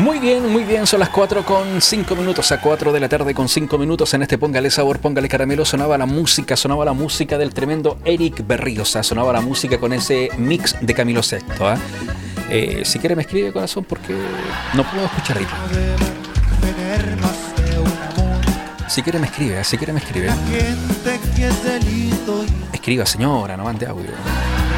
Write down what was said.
Muy bien, son las 4:05, a 4 de la tarde con 5 minutos en este Póngale Sabor, Póngale Caramelo. Sonaba la música del tremendo Eric Berríoza, sonaba la música con ese mix de Camilo Sesto. Si quiere me escribe, corazón, porque no puedo escuchar ahí. Si quiere me escribe. Escriba, señora, no mande audio.